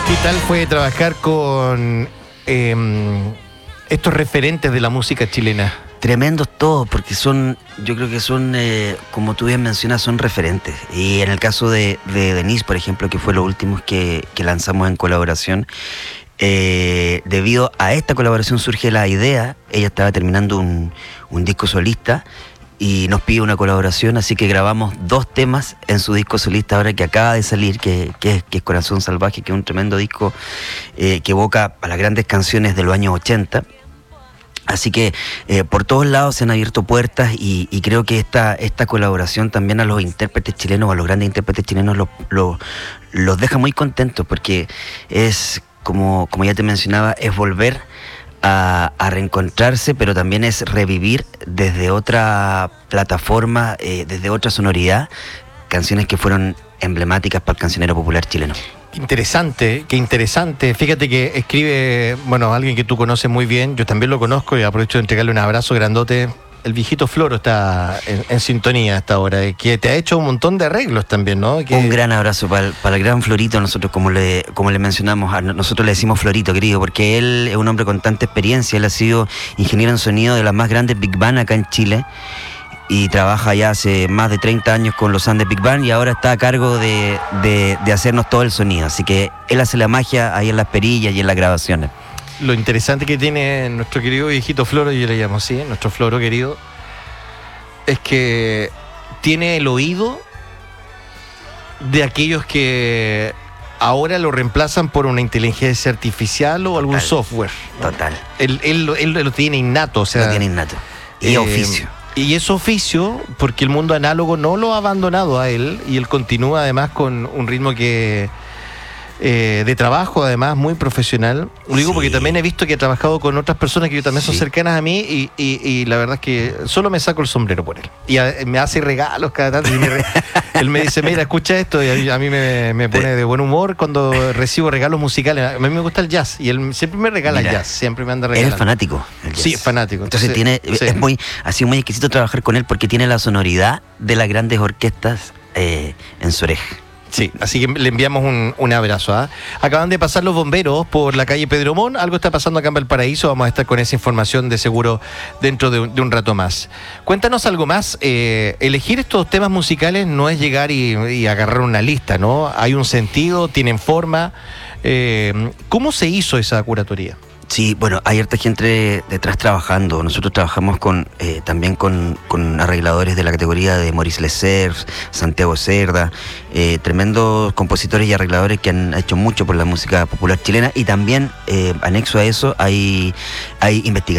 ¿Qué tal fue trabajar con estos referentes de la música chilena? Tremendos todos, porque yo creo que son, como tú bien mencionas, son referentes. Y en el caso de Denise, por ejemplo, que fue lo último que lanzamos en colaboración, debido a esta colaboración surge la idea. Ella estaba terminando un disco solista y nos pide una colaboración, así que grabamos 2 temas en su disco solista ahora que acaba de salir, que es Corazón Salvaje, que es un tremendo disco que evoca a las grandes canciones de los años 80. Así que por todos lados se han abierto puertas y creo que esta colaboración también a los intérpretes chilenos, a los grandes intérpretes chilenos, los deja muy contentos, porque es, como ya te mencionaba, es volver a reencontrarse, pero también es revivir desde otra plataforma, desde otra sonoridad, canciones que fueron emblemáticas para el cancionero popular chileno. Qué interesante. Fíjate que escribe, alguien que tú conoces muy bien, yo también lo conozco y aprovecho de entregarle un abrazo grandote. El viejito Floro está en sintonía hasta ahora, que te ha hecho un montón de arreglos también, ¿no? Un gran abrazo para el gran Florito. Nosotros, como le mencionamos, nosotros le decimos Florito, querido, porque él es un hombre con tanta experiencia. Él ha sido ingeniero en sonido de las más grandes Big Band acá en Chile y trabaja ya hace más de 30 años con los Andes Big Band y ahora está a cargo de hacernos todo el sonido. Así que él hace la magia ahí en las perillas y en las grabaciones. Lo interesante que tiene nuestro querido viejito Floro, yo le llamo así, nuestro Floro querido, es que tiene el oído de aquellos que ahora lo reemplazan por una inteligencia artificial o algún software, ¿no? Total. Él lo tiene innato, o sea. Lo tiene innato. Y oficio. Y es oficio, porque el mundo análogo no lo ha abandonado a él, y él continúa además con un ritmo que de trabajo, además, muy profesional. Lo digo porque también he visto que ha trabajado con otras personas que también son cercanas a mí y la verdad es que solo me saco el sombrero por él. Y me hace regalos cada tanto. Él me dice, mira, escucha esto, y a mí me pone de buen humor cuando recibo regalos musicales. A mí me gusta el jazz y él siempre me regala jazz, siempre me anda regalando. Él es fanático. Sí, es fanático. Entonces ha sido muy exquisito trabajar con él porque tiene la sonoridad de las grandes orquestas en su oreja. Sí, así que le enviamos un abrazo. Acaban de pasar los bomberos por la calle Pedro Montt. Algo está pasando acá en Valparaíso. Vamos a estar con esa información de seguro dentro de un rato más. Cuéntanos algo más. Elegir estos temas musicales no es llegar y agarrar una lista, ¿no? Hay un sentido, tienen forma. ¿Cómo se hizo esa curatoría? Sí, bueno, hay harta gente detrás trabajando. Nosotros trabajamos también con arregladores de la categoría de Maurice Lesser, Santiago Cerda, tremendos compositores y arregladores que han hecho mucho por la música popular chilena, y también anexo a eso hay investigación.